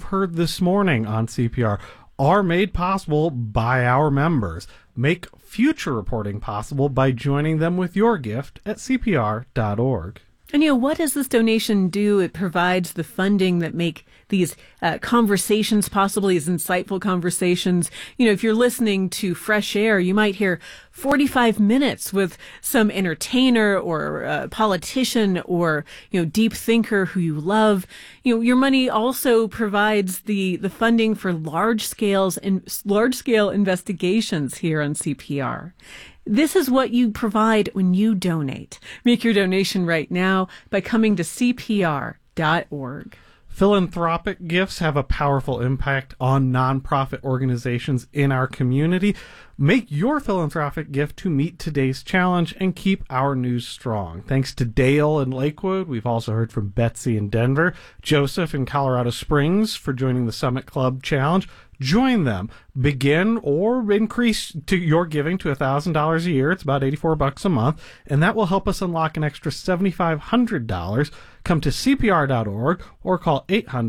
heard this morning on CPR are made possible by our members. Make future reporting possible by joining them with your gift at CPR.org. And, what does this donation do? It provides the funding that make these conversations possible, these insightful conversations. If you're listening to Fresh Air, you might hear 45 minutes with some entertainer or a politician or, deep thinker who you love. Your money also provides the funding for large-scale investigations here on CPR. This is what you provide when you donate. Make your donation right now by coming to CPR.org. Philanthropic gifts have a powerful impact on nonprofit organizations in our community. Make your philanthropic gift to meet today's challenge and keep our news strong. Thanks to Dale in Lakewood. We've also heard from Betsy in Denver, Joseph in Colorado Springs for joining the Summit Club Challenge. Join them. Begin or increase to your giving to $1,000 a year. It's about $84 a month, and that will help us unlock an extra $7,500. Come to CPR.org or call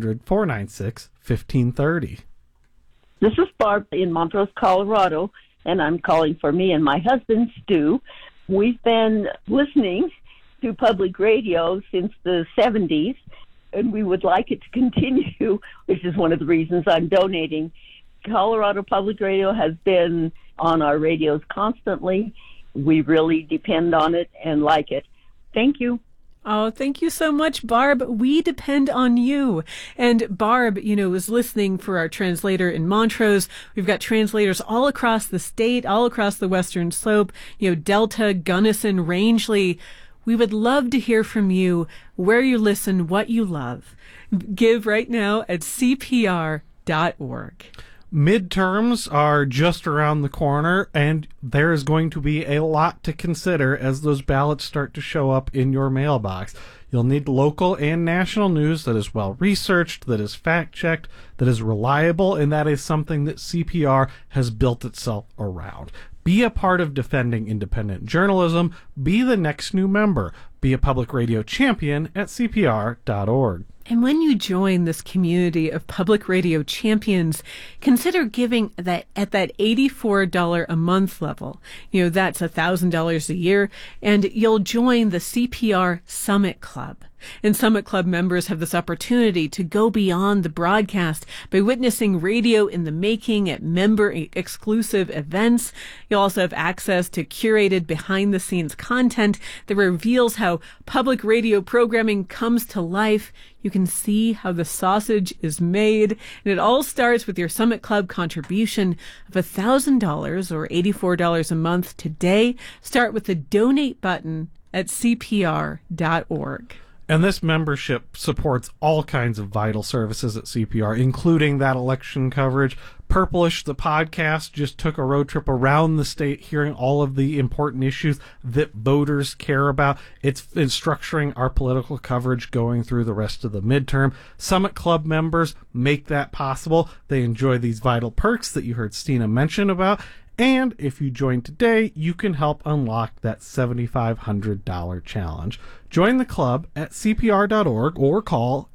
800-496-1530. This is Barb in Montrose, Colorado, and I'm calling for me and my husband, Stu. We've been listening to public radio since the 70s, and we would like it to continue, which is one of the reasons I'm donating. Colorado Public Radio has been on our radios constantly. We really depend on it and like it. Thank you. Oh, thank you so much, Barb. We depend on you. And Barb, was listening for our translator in Montrose. We've got translators all across the state, all across the Western Slope, Delta, Gunnison, Rangeley. We would love to hear from you, where you listen, what you love. Give right now at CPR.org. Midterms are just around the corner, and there is going to be a lot to consider as those ballots start to show up in your mailbox. You'll need local and national news that is well-researched, that is fact-checked, that is reliable, and that is something that CPR has built itself around. Be a part of defending independent journalism. Be the next new member. Be a public radio champion at CPR.org. And when you join this community of public radio champions, consider giving at that $84 a month level. That's $1,000 a year, and you'll join the CPR Summit Club. And Summit Club members have this opportunity to go beyond the broadcast by witnessing radio in the making at member-exclusive events. You'll also have access to curated behind-the-scenes content that reveals how public radio programming comes to life. You can see how the sausage is made, and it all starts with your Summit Club contribution of $1,000 or $84 a month today. Start with the donate button at CPR.org. And this membership supports all kinds of vital services at CPR, including that election coverage. Purplish, the podcast, just took a road trip around the state, hearing all of the important issues that voters care about. It's structuring our political coverage going through the rest of the midterm. Summit Club members make that possible. They enjoy these vital perks that you heard Stina mention about. And if you join today, you can help unlock that $7,500 challenge. Join the club at CPR.org or call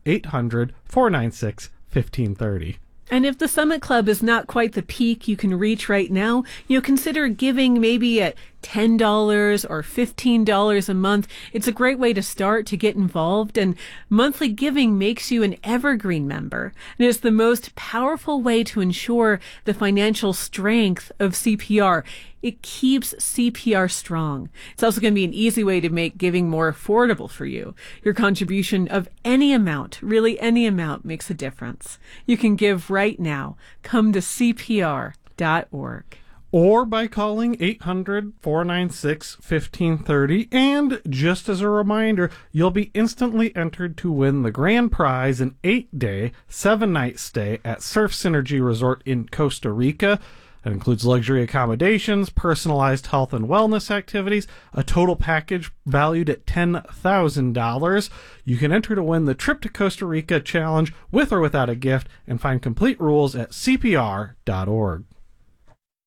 800-496-1530. And if the Summit Club is not quite the peak you can reach right now, consider giving maybe at $10 or $15 a month. It's a great way to start to get involved, and monthly giving makes you an evergreen member. And it's the most powerful way to ensure the financial strength of CPR. It keeps CPR strong. It's also going to be an easy way to make giving more affordable for you. Your contribution of any amount, really any amount, makes a difference. You can give right now. Come to CPR.org. Or by calling 800-496-1530. And just as a reminder, you'll be instantly entered to win the grand prize, an 8-day, 7-night stay at Surf Synergy Resort in Costa Rica. That includes luxury accommodations, personalized health and wellness activities, a total package valued at $10,000. You can enter to win the Trip to Costa Rica Challenge with or without a gift, and find complete rules at CPR.org.